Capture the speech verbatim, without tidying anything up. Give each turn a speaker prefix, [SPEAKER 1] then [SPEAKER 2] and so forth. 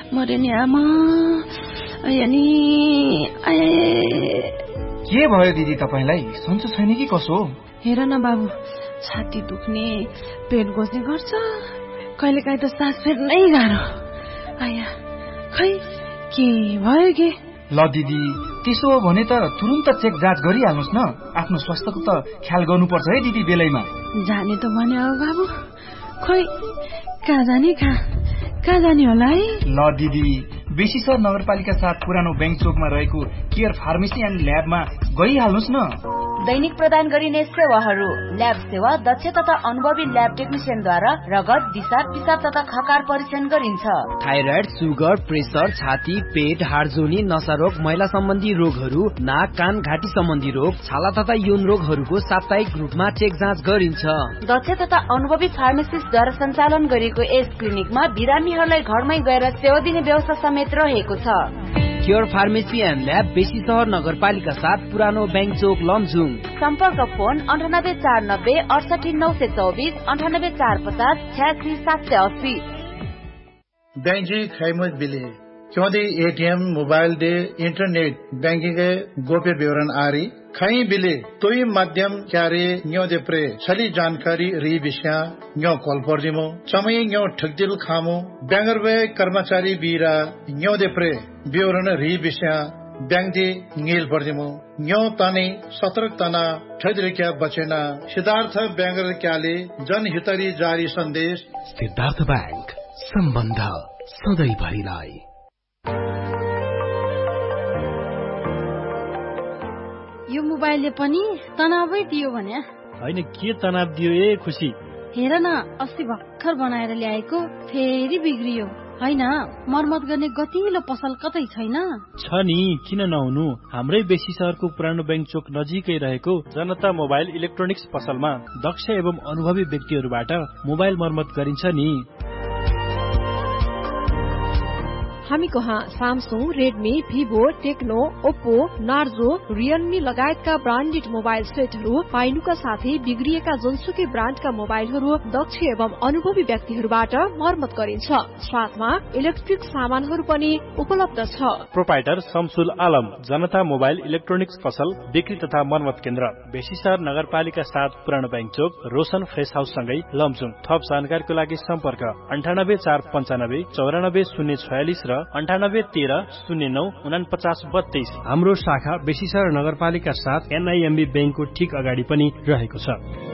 [SPEAKER 1] मरे नि आमा आया नि आए
[SPEAKER 2] के भयो दिदी तपाईलाई सन्चो छैन कि कसो
[SPEAKER 1] हेर न बाबु छाती दुख्ने पेट गोज्ने गर्छ कहिलेकाहीँ त सास फेर्नै गाह्रो आया खै के भयो के
[SPEAKER 2] ल दिदी त्यसो हो भने त तुरुन्त चेक जाँच गरिहाल्नुस् न आफ्नो स्वास्थ्यको त ख्याल गर्नुपर्छ है दिदी बेलैमा
[SPEAKER 1] जाने त भने हो बाबु खै कहाँ जाने कहाँ कहाँ जाने होला है
[SPEAKER 2] ल दिदी बेसीसर नगरपालिका साथ पुरानो बैंक चोकमा रहेको केयर फार्मेसी एन्ड ल्याबमा गइहाल्नुस् न
[SPEAKER 3] दैनिक प्रदान गरिने सेवाहरू ल्याब सेवा दक्ष तथा अनुभवी ल्याब टेक्निसियनद्वारा रगत दिशा पिसाब तथा खकार परीक्षण गरिन्छ
[SPEAKER 4] थाइराइड सुगर प्रेसर छाती पेट हार्जोनी नसारोग महिला सम्बन्धी रोगहरू नाक कान घाँटी सम्बन्धी रोग छाला तथा यौन रोगहरूको साप्ताहिक रूपमा चेक जाँच गरिन्छ
[SPEAKER 3] दक्ष तथा अनुभवी फार्मासिस्टद्वारा सञ्चालन गरिएको यस क्लिनिकमा बिरामीहरूलाई घरमै गएर सेवा दिने व्यवस्था समेत रहेको छ
[SPEAKER 4] केयर फार्मेसी एन्ड ल्याब बेसी सहर नगरपालिका साथ पुरानो बैंक चोक लमजुङ
[SPEAKER 3] सम्पर्क फोन अन्ठानब्बे चार नब्बे अडसठी नौ सय चौबिस अन्ठानब्बे चार पचास छ्यासी सात सय अस्सी
[SPEAKER 5] बैंक खैमत बिले क्योंकि ATM mobile they internet banking के गोप्य विवरण आरी खई बिले तोई माध्यम क्यारे न्यो दे प्रे छली जानकारी री विषय न्यो कॉल पर दिमो समय न्यो ठगदिल खामो बैंगर वे कर्मचारी बीरा न्यो दे प्रे विवरण री विषय बैंक दे नील पर दिमो न्यो ताने सतर्क तना ठगदिल क्या बचेना सिद्धार्थ बैंगर क्याले जनहितरी जारी संदेश
[SPEAKER 6] सिद्धार्थ बैंक सम्बन्ध सधैँ भरिलाई
[SPEAKER 1] यो मोबाइलले पनि तनावै दियो भने
[SPEAKER 7] होइन के तनाव दियो ए खुसी
[SPEAKER 1] हेर न अस्ति भर्खर बनाएर ल्याएको फेरि बिग्रियो होइन मर्मत गर्ने गतिलो पसल कतै छैन
[SPEAKER 7] छ नि किन नहुनु हाम्रै बेसी सहरको पुरानो बैंक चोक नजिकै रहेको जनता मोबाइल इलेक्ट्रोनिक्स पसलमा दक्ष एवं अनुभवी व्यक्तिहरूबाट मोबाइल मर्मत गरिन्छ नि
[SPEAKER 8] हामी कहाँ Samsung Redmi Vivo Tecno Oppo Narzo Realme लगायतका ब्रान्डेड मोबाइल सेटहरू पाइनुका साथै बिग्रिएका जुनसुकै ब्रान्डका मोबाइलहरू दक्ष एवं अनुभवी व्यक्तिहरूबाट मर्मत गरिन्छ साथमा इलेक्ट्रिक सामानहरू पनि उपलब्ध छ
[SPEAKER 7] प्रोपाइटर शमसुल आलम जनता मोबाइल इलेक्ट्रोनिक्स पसल बिक्री तथा मर्मत केन्द्र बेसीसर नगरपालिका साथ पुरानो बैंक चोक रोशन फ्रेस हाउस सँगै लमजुङ थप जानकारीको लागि सम्पर्क अन्ठानब्बे चार पञ्चानब्बे चौरानब्बे शून्य छयालिस र अन्ठानब्बे तेह्र शून्य नौ उनापचास बत्तीस हाम्रो शाखा बेसीसर नगरपालिका साथ एनआईएमबी बैंकको ठीक अगाडि पनि रहेको छ